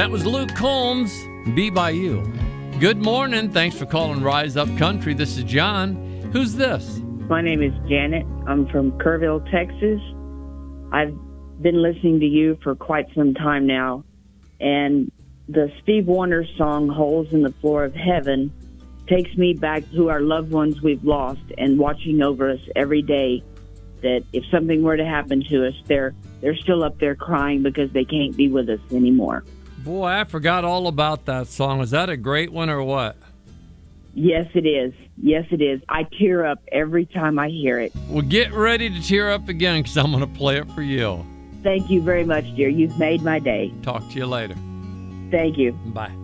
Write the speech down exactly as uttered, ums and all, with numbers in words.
That was Luke Combs, Be By You. Good morning. Thanks for calling Rise Up Country. This is John. Who's this? My name is Janet. I'm from Kerrville, Texas. I've been listening to you for quite some time now, and the Steve Wonder song, Holes in the Floor of Heaven, takes me back to our loved ones we've lost and watching over us every day, that if something were to happen to us, they're, they're still up there crying because they can't be with us anymore. Boy, I forgot all about that song. Is that a great one or what? Yes, it is. Yes, it is. I tear up every time I hear it. Well, get ready to tear up again because I'm going to play it for you. Thank you very much, dear. You've made my day. Talk to you later. Thank you. Bye.